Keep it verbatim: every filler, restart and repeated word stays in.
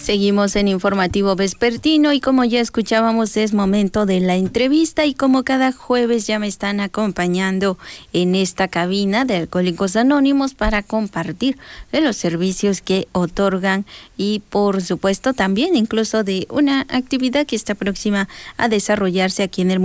Seguimos en Informativo Vespertino y como ya escuchábamos es momento de la entrevista y como cada jueves ya me están acompañando en esta cabina de Alcohólicos Anónimos para compartir de los servicios que otorgan y por supuesto también incluso de una actividad que está próxima a desarrollarse aquí en el